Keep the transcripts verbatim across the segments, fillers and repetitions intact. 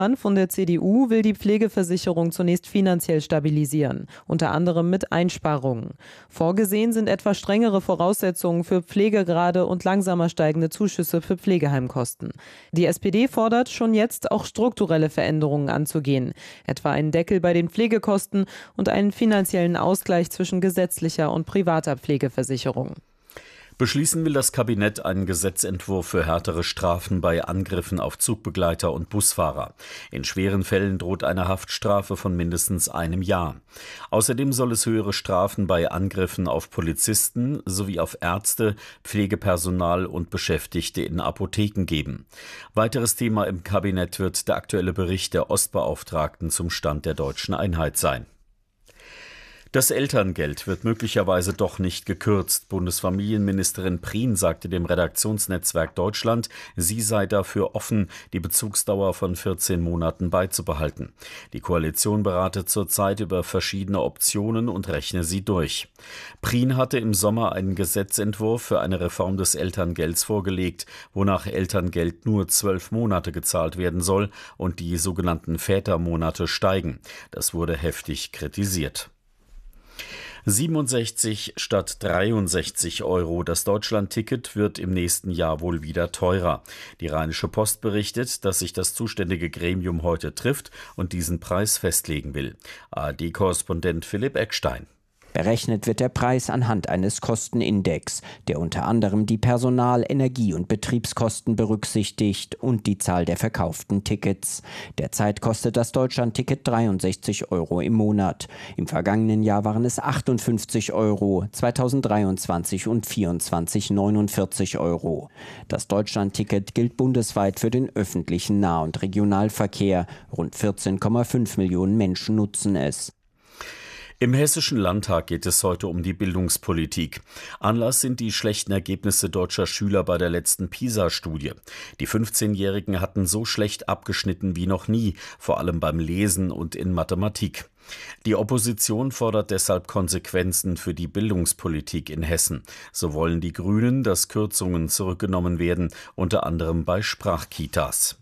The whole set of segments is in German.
von der C D U will die Pflegeversicherung zunächst finanziell stabilisieren, unter anderem mit Einsparungen. Vorgesehen sind etwa strengere Voraussetzungen für Pflegegrade und langsamer steigende Zuschüsse für Pflegeheimkosten. Die S P D fordert schon jetzt auch strukturelle Veränderungen anzugehen, etwa einen Deckel bei den Pflegekosten und einen finanziellen Ausgleich zwischen gesetzlicher und privater Pflegeversicherung. Beschließen will das Kabinett einen Gesetzentwurf für härtere Strafen bei Angriffen auf Zugbegleiter und Busfahrer. In schweren Fällen droht eine Haftstrafe von mindestens einem Jahr. Außerdem soll es höhere Strafen bei Angriffen auf Polizisten sowie auf Ärzte, Pflegepersonal und Beschäftigte in Apotheken geben. Weiteres Thema im Kabinett wird der aktuelle Bericht der Ostbeauftragten zum Stand der deutschen Einheit sein. Das Elterngeld wird möglicherweise doch nicht gekürzt. Bundesfamilienministerin Prien sagte dem Redaktionsnetzwerk Deutschland, sie sei dafür offen, die Bezugsdauer von vierzehn Monaten beizubehalten. Die Koalition berate zurzeit über verschiedene Optionen und rechne sie durch. Prien hatte im Sommer einen Gesetzentwurf für eine Reform des Elterngelds vorgelegt, wonach Elterngeld nur zwölf Monate gezahlt werden soll und die sogenannten Vätermonate steigen. Das wurde heftig kritisiert. siebenundsechzig statt dreiundsechzig Euro. Das Deutschland-Ticket wird im nächsten Jahr wohl wieder teurer. Die Rheinische Post berichtet, dass sich das zuständige Gremium heute trifft und diesen Preis festlegen will. A R D-Korrespondent Philipp Eckstein. Berechnet wird der Preis anhand eines Kostenindex, der unter anderem die Personal-, Energie- und Betriebskosten berücksichtigt und die Zahl der verkauften Tickets. Derzeit kostet das Deutschland-Ticket dreiundsechzig Euro im Monat. Im vergangenen Jahr waren es achtundfünfzig Euro, zweitausenddreiundzwanzig und vierundzwanzig neunundvierzig Euro. Das Deutschland-Ticket gilt bundesweit für den öffentlichen Nah- und Regionalverkehr. Rund vierzehn Komma fünf Millionen Menschen nutzen es. Im Hessischen Landtag geht es heute um die Bildungspolitik. Anlass sind die schlechten Ergebnisse deutscher Schüler bei der letzten PISA-Studie. Die fünfzehnjährigen hatten so schlecht abgeschnitten wie noch nie, vor allem beim Lesen und in Mathematik. Die Opposition fordert deshalb Konsequenzen für die Bildungspolitik in Hessen. So wollen die Grünen, dass Kürzungen zurückgenommen werden, unter anderem bei Sprachkitas.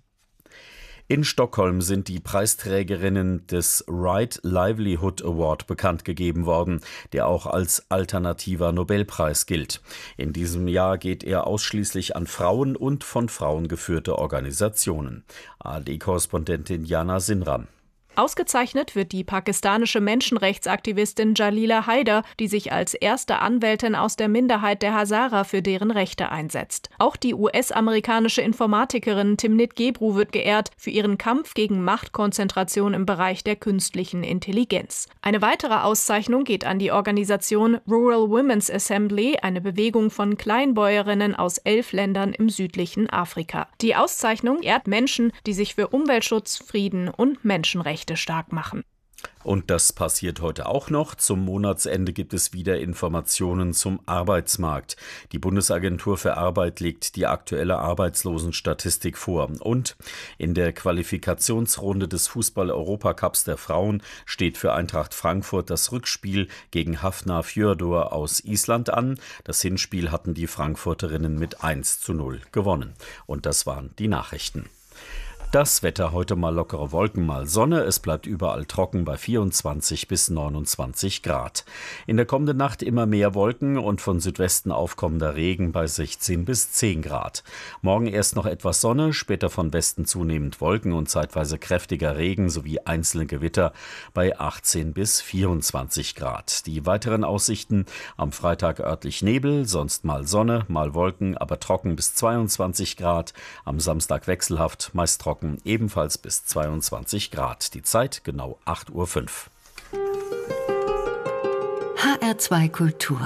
In Stockholm sind die Preisträgerinnen des Right Livelihood Award bekannt gegeben worden, der auch als alternativer Nobelpreis gilt. In diesem Jahr geht er ausschließlich an Frauen und von Frauen geführte Organisationen. A R D-Korrespondentin Jana Sinram. Ausgezeichnet wird die pakistanische Menschenrechtsaktivistin Jalila Haider, die sich als erste Anwältin aus der Minderheit der Hazara für deren Rechte einsetzt. Auch die U S-amerikanische Informatikerin Timnit Gebru wird geehrt für ihren Kampf gegen Machtkonzentration im Bereich der künstlichen Intelligenz. Eine weitere Auszeichnung geht an die Organisation Rural Women's Assembly, eine Bewegung von Kleinbäuerinnen aus elf Ländern im südlichen Afrika. Die Auszeichnung ehrt Menschen, die sich für Umweltschutz, Frieden und Menschenrechte stark machen. Und das passiert heute auch noch. Zum Monatsende gibt es wieder Informationen zum Arbeitsmarkt. Die Bundesagentur für Arbeit legt die aktuelle Arbeitslosenstatistik vor. Und in der Qualifikationsrunde des Fußball-Europacups der Frauen steht für Eintracht Frankfurt das Rückspiel gegen Hafnarfjörður aus Island an. Das Hinspiel hatten die Frankfurterinnen mit eins zu null gewonnen. Und das waren die Nachrichten. Das Wetter: heute mal lockere Wolken, mal Sonne. Es bleibt überall trocken bei vierundzwanzig bis neunundzwanzig Grad. In der kommenden Nacht immer mehr Wolken und von Südwesten aufkommender Regen bei sechzehn bis zehn Grad. Morgen erst noch etwas Sonne, später von Westen zunehmend Wolken und zeitweise kräftiger Regen sowie einzelne Gewitter bei achtzehn bis vierundzwanzig Grad. Die weiteren Aussichten: am Freitag örtlich Nebel, sonst mal Sonne, mal Wolken, aber trocken bis zweiundzwanzig Grad. Am Samstag wechselhaft, meist trocken, ebenfalls bis zweiundzwanzig Grad. Die Zeit genau acht Uhr fünf. H R zwei Kultur.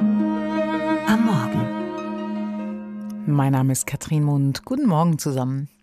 Am Morgen. Mein Name ist Katrin Mund. Guten Morgen zusammen.